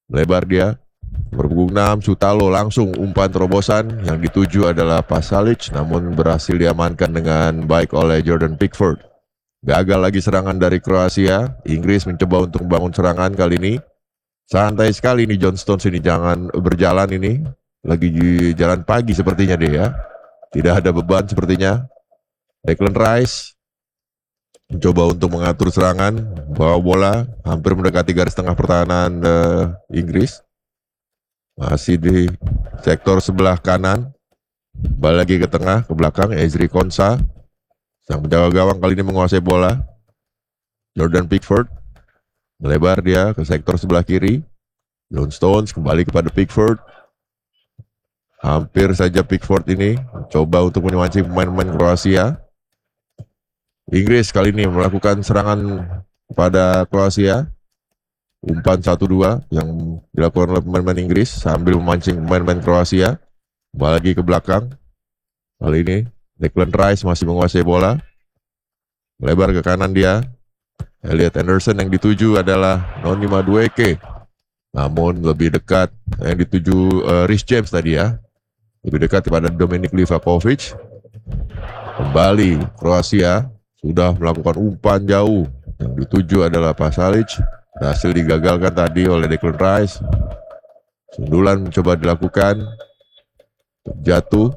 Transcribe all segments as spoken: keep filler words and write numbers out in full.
Melebar dia. Nomor punggung enam, Sutalo langsung umpan terobosan. Yang dituju adalah Pasalic, namun berhasil diamankan dengan baik oleh Jordan Pickford. Gagal lagi serangan dari Kroasia. Inggris mencoba untuk membangun serangan kali ini. Santai sekali ini John Stones ini, jangan berjalan ini. Lagi di jalan pagi sepertinya deh ya. Tidak ada beban sepertinya. Declan Rice mencoba untuk mengatur serangan. Bawa bola, hampir mendekati garis tengah pertahanan uh, Inggris. Masih di sektor sebelah kanan. Balik lagi ke tengah, ke belakang. Ezri Konsa. Sang penjaga gawang kali ini menguasai bola. Jordan Pickford. Melebar dia ke sektor sebelah kiri. John Stones kembali kepada Pickford. Hampir saja Pickford ini coba untuk memancing pemain-pemain Kroasia. Inggris kali ini melakukan serangan kepada Kroasia. Umpan satu dua yang dilakukan oleh pemain-pemain Inggris sambil memancing pemain-pemain Kroasia. Kembali lagi ke belakang. Kali ini Declan Rice masih menguasai bola. Melebar ke kanan dia. Elliot Anderson yang dituju adalah Noni Madueke. Namun lebih dekat yang dituju uh, Rhys James tadi ya. Lebih dekat kepada Dominik Livakovic. Kembali Kroasia sudah melakukan umpan jauh. Yang dituju adalah Pasalic. Berhasil digagalkan tadi oleh Declan Rice. Sundulan mencoba dilakukan. Jatuh.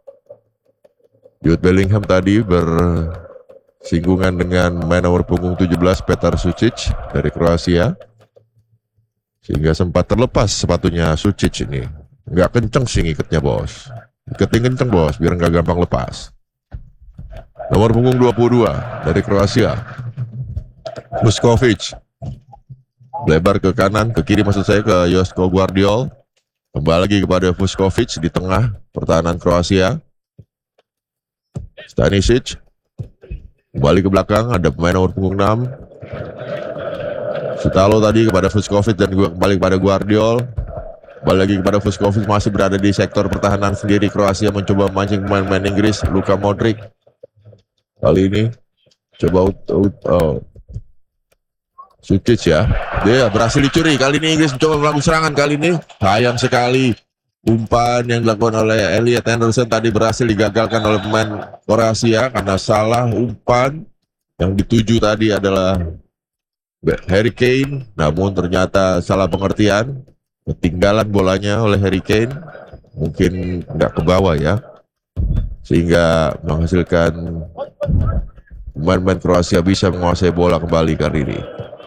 Jude Bellingham tadi bersinggungan dengan main nomor punggung tujuh belas Petar Sucic dari Kroasia. Sehingga sempat terlepas sepatunya Sucic ini. Nggak kenceng sih ngikatnya bos. Iketin kenceng bos biar nggak gampang lepas. Nomor punggung dua puluh dua dari Kroasia. Vuskovic. Lebar ke kanan, ke kiri maksud saya, ke Josko Gvardiol. Kembali lagi kepada Vuskovic di tengah pertahanan Kroasia. Stanisic. Kembali ke belakang, ada pemain nomor punggung enam. Sutalo tadi kepada Vuskovic dan juga kembali kepada Gvardiol. Kembali lagi kepada Vuskovic, masih berada di sektor pertahanan sendiri. Kroasia mencoba memancing pemain-pemain Inggris. Luka Modric. Kali ini coba uh, Sucic ya. Dia berhasil dicuri. Kali ini Inggris mencoba melakukan serangan. Kali ini sayang sekali. Umpan yang dilakukan oleh Elliot Anderson tadi berhasil digagalkan oleh pemain Kroasia karena salah umpan. Yang dituju tadi adalah Harry Kane, namun ternyata salah pengertian. Ketinggalan bolanya oleh Harry Kane. Mungkin nggak ke bawah ya. Sehingga menghasilkan pemain-pemain Kroasia bisa menguasai bola kembali kali ini.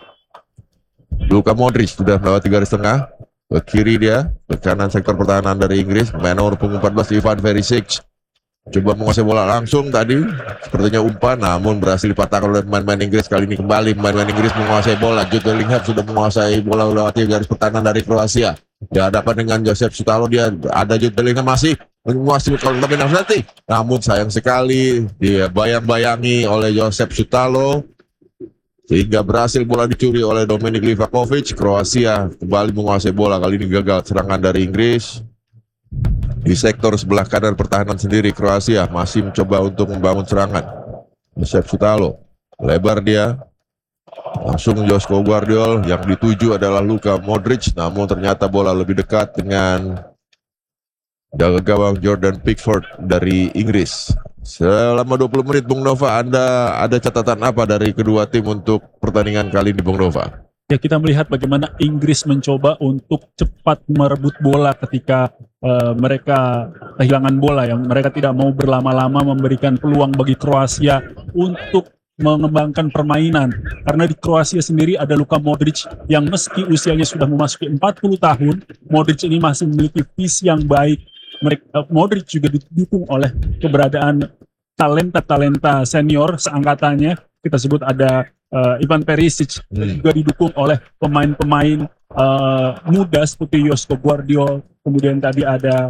Luka Modric sudah melewati garis tengah. Ke kiri dia, ke kanan sektor pertahanan dari Inggris. Pemain nomor punggung empat belas Ivan Perisic. Coba menguasai bola langsung tadi. Sepertinya umpan, namun berhasil dipatahkan oleh pemain-pemain Inggris. Kali ini kembali pemain-pemain Inggris menguasai bola. Jude Bellingham sudah menguasai bola melewati garis pertahanan dari Kroasia. Di hadapan dengan Joseph Sutalo, dia ada Jude Bellingham masih menguasai kalau nanti. Namun sayang sekali dia bayang-bayangi oleh Joseph Sutalo. Sehingga berhasil bola dicuri oleh Dominik Livakovic. Kroasia kembali menguasai bola. Kali ini gagal serangan dari Inggris. Di sektor sebelah kanan pertahanan sendiri Kroasia masih mencoba untuk membangun serangan. Joseph Sutalo. Lebar dia. Langsung Josko Gvardiol. Yang dituju adalah Luka Modric. Namun ternyata bola lebih dekat dengan jaga gawang Jordan Pickford dari Inggris. Selama dua puluh menit Bung Nova, Anda ada catatan apa dari kedua tim untuk pertandingan kali ini Bung Nova? Ya, kita melihat bagaimana Inggris mencoba untuk cepat merebut bola ketika uh, mereka kehilangan bola. Yang mereka tidak mau berlama-lama memberikan peluang bagi Kroasia untuk mengembangkan permainan. Karena di Kroasia sendiri ada Luka Modric yang meski usianya sudah memasuki empat puluh tahun, Modric ini masih memiliki visi yang baik. Mereka, Modric juga didukung oleh keberadaan talenta-talenta senior seangkatannya. Kita sebut ada uh, Ivan Perisic, hmm. juga didukung oleh pemain-pemain uh, muda seperti Josko Gvardiol. Kemudian tadi ada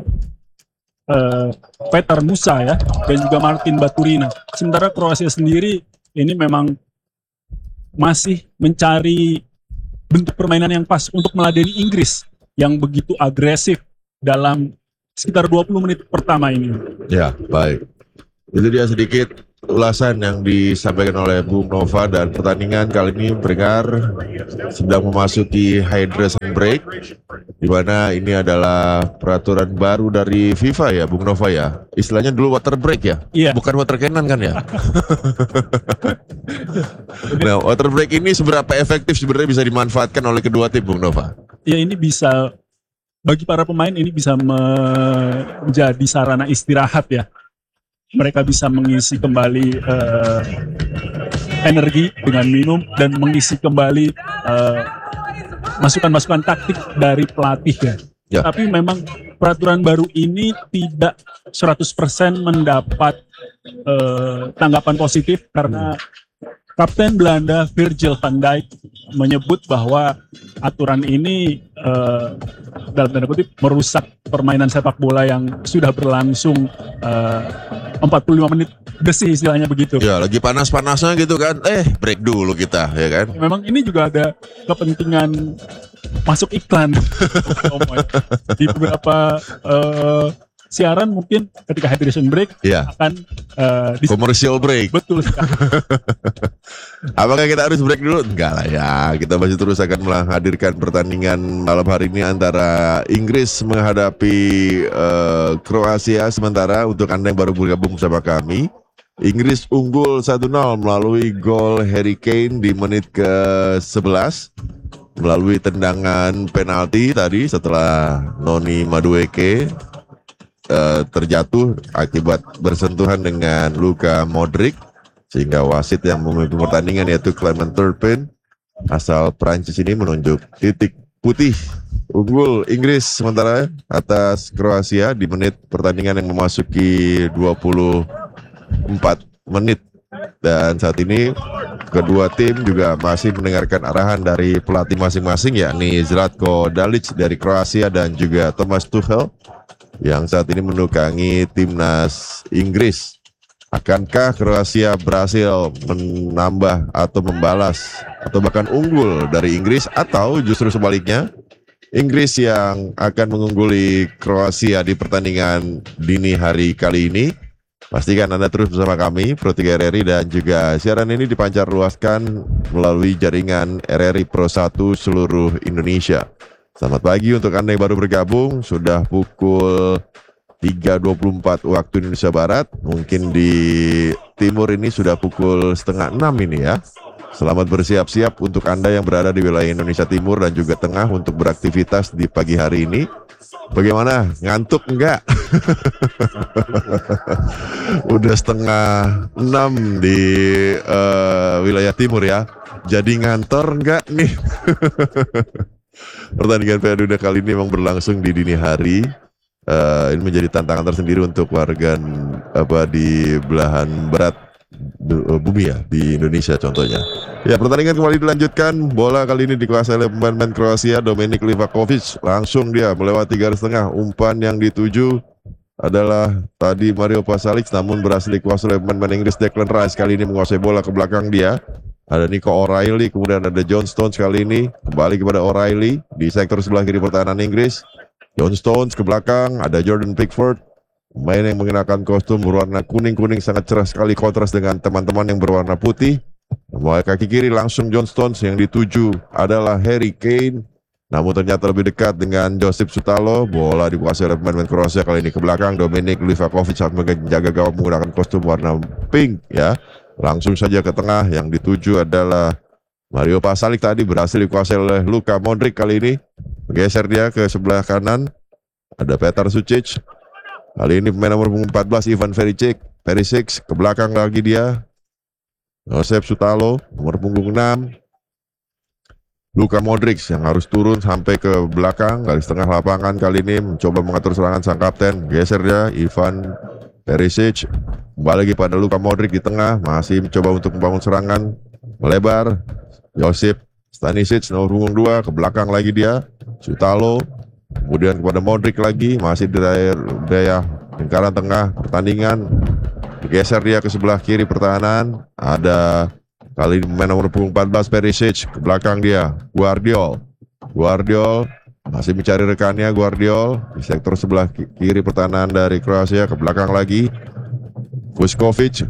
uh, Petar Musa ya, dan juga Martin Baturina. Sementara Kroasia sendiri ini memang masih mencari bentuk permainan yang pas untuk meladeni Inggris yang begitu agresif dalam sekitar dua puluh menit pertama ini. Ya, baik. Itu dia sedikit ulasan yang disampaikan oleh Bung Nova, dan pertandingan kali ini Brengar sedang memasuki hydration break. di mana ini adalah peraturan baru dari FIFA ya, Bung Nova ya. Istilahnya dulu water break ya, Iya. bukan water cannon kan ya. Nah, water break ini seberapa efektif sebenarnya bisa dimanfaatkan oleh kedua tim, Bung Nova? Ya ini bisa bagi para pemain ini bisa menjadi sarana istirahat ya. Mereka bisa mengisi kembali eh, energi dengan minum dan mengisi kembali eh, masukan-masukan taktik dari pelatih ya. Ya. Tapi memang peraturan baru ini tidak seratus persen mendapat eh, tanggapan positif karena Kapten Belanda Virgil van Dijk menyebut bahwa aturan ini eh, dalam tanda kutip merusak permainan sepak bola yang sudah berlangsung eh, empat puluh lima menit bersih istilahnya begitu. Ya, lagi panas-panasnya gitu kan. Eh, break dulu kita, ya kan? Memang ini juga ada kepentingan masuk iklan di beberapa eh, siaran mungkin ketika hydration break Ya, akan eh, di commercial break. betul sekali. Apakah kita harus break dulu? Enggak lah ya. Kita masih terus akan menghadirkan pertandingan malam hari ini antara Inggris menghadapi eh, Kroasia. Sementara untuk Anda yang baru bergabung bersama kami, Inggris unggul satu nol melalui gol Harry Kane di menit ke sebelas melalui tendangan penalti tadi setelah Noni Madueke eh, terjatuh akibat bersentuhan dengan Luka Modric, sehingga wasit yang memimpin pertandingan yaitu Clement Turpin asal Prancis ini menunjuk titik putih unggul Inggris sementara atas Kroasia di menit pertandingan yang memasuki dua puluh empat menit. Dan saat ini kedua tim juga masih mendengarkan arahan dari pelatih masing-masing, yakni Zlatko Dalic dari Kroasia dan juga Thomas Tuchel yang saat ini menukangi timnas Inggris. Akankah Kroasia berhasil menambah atau membalas atau bahkan unggul dari Inggris, atau justru sebaliknya Inggris yang akan mengungguli Kroasia di pertandingan dini hari kali ini? Pastikan Anda terus bersama kami, Pro tiga R R I, dan juga siaran ini dipancar luaskan melalui jaringan R R I Pro satu seluruh Indonesia. Selamat pagi untuk Anda yang baru bergabung, sudah pukul tiga dua puluh empat waktu Indonesia Barat. Mungkin di timur ini sudah pukul setengah enam ini ya. Selamat bersiap-siap untuk Anda yang berada di wilayah Indonesia Timur dan juga Tengah untuk beraktivitas di pagi hari ini. Bagaimana? Ngantuk enggak? Udah setengah enam di uh, wilayah timur ya. Jadi ngantor enggak nih? Pertandingan Piala Dunia kali ini memang berlangsung di dini hari. Uh, ini menjadi tantangan tersendiri untuk warga apa di belahan barat bumi ya, di Indonesia contohnya. Ya, pertandingan kembali dilanjutkan. Bola kali ini dikuasai oleh pemain Kroasia, Dominik Livakovic. Langsung dia melewati garis tengah. Umpan yang dituju adalah tadi Mario Pasalic, namun berhasil dikuasai oleh pemain Inggris Declan Rice. Kali ini menguasai bola ke belakang dia. Ada Nico O'Reilly, kemudian ada John Stones kali ini. Kembali kepada O'Reilly di sektor sebelah kiri pertahanan Inggris. John Stones ke belakang, ada Jordan Pickford. Pemain yang mengenakan kostum berwarna kuning-kuning sangat cerah sekali kontras dengan teman-teman yang berwarna putih. Mulai kaki kiri langsung John Stones, yang dituju adalah Harry Kane. Namun ternyata lebih dekat dengan Josip Sutalo. Bola dikuasai oleh pemain Kroasia kali ini ke belakang. Dominik Livakovic saat menjaga gawang menggunakan kostum warna pink ya. Langsung saja ke tengah, yang dituju adalah Mario Pasalic, tadi berhasil dikuasai oleh Luka Modric kali ini. Geser dia ke sebelah kanan. Ada Petar Sucic. Kali ini pemain nomor empat belas Ivan Perisic. Perisic ke belakang lagi dia. Josep Sutalo nomor punggung enam. Luka Modric yang harus turun sampai ke belakang garis tengah lapangan kali ini mencoba mengatur serangan sang kapten. Geser dia Ivan Perisic. Kembali lagi pada Luka Modric di tengah, masih mencoba untuk membangun serangan melebar. Josip Stanisic nomor punggung dua ke belakang lagi dia. Sutalo. Kemudian kepada Modric lagi, masih di daya lingkaran tengah pertandingan. Digeser dia ke sebelah kiri pertahanan. Ada kali pemain nomor empat belas Perisic, ke belakang dia Guardiol. Guardiol masih mencari rekannya. Guardiol di sektor sebelah kiri pertahanan dari Kroasia, ke belakang lagi Vuskovic.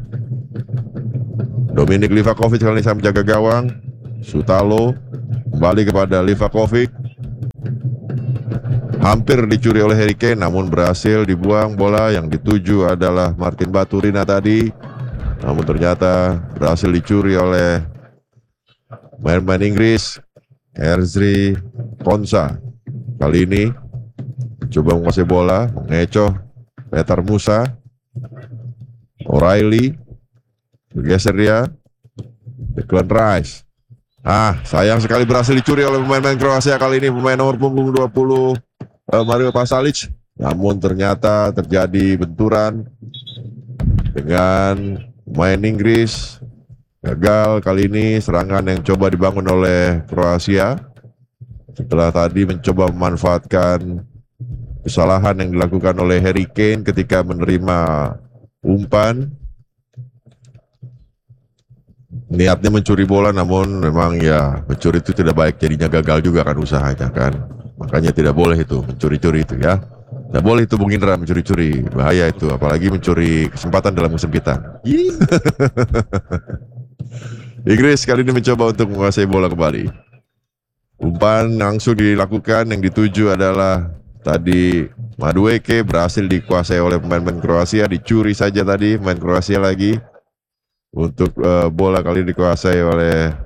Dominik Livakovic kali ini saya menjaga gawang. Sutalo kembali kepada Livakovic. Hampir dicuri oleh Harry Kane, namun berhasil dibuang bola. Yang dituju adalah Martin Baturina tadi, namun ternyata berhasil dicuri oleh pemain Inggris. Ezri Konsa kali ini coba menguasai bola, mengecoh Petar Musa. O'Reilly bergeser dia. Declan Rice. Ah, sayang sekali berhasil dicuri oleh pemain-pemain Kroasia kali ini, pemain nomor punggung dua puluh uh, Mario Pasalic. Namun ternyata terjadi benturan dengan pemain Inggris. Gagal kali ini serangan yang coba dibangun oleh Kroasia setelah tadi mencoba memanfaatkan kesalahan yang dilakukan oleh Harry Kane ketika menerima umpan. Niatnya mencuri bola, namun memang ya mencuri itu tidak baik, jadinya gagal juga kan usahanya kan. Makanya tidak boleh itu mencuri-curi itu ya. Tidak boleh itu Bung Indra mencuri-curi, bahaya itu, apalagi mencuri kesempatan dalam musim kita. Inggris kali ini mencoba untuk menguasai bola kembali. Umpan langsung dilakukan, yang dituju adalah tadi Madueke, berhasil dikuasai oleh pemain-pemain Kroasia, dicuri saja tadi pemain Kroasia lagi. Untuk uh, bola kali ini dikuasai oleh